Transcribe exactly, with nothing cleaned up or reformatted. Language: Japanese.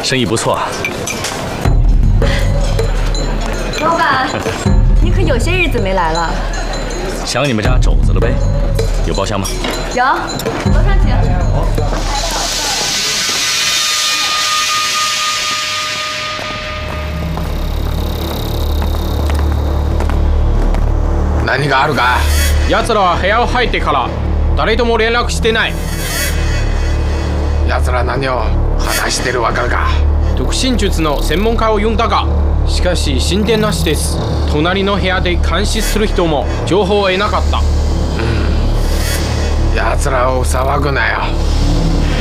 生意不错。 老板，你可有些日子没来了。 想你们家肘子了呗？有包厢吗？ 有，楼上请。 何があるか？ 奴らは部屋を入ってから誰とも連絡してない。 奴ら何を話してるわかるか？ 特進術の専門家を呼んだが、しかし進展なしです。隣の部屋で監視する人も情報を得なかった。 うん。奴らを騒ぐなよ。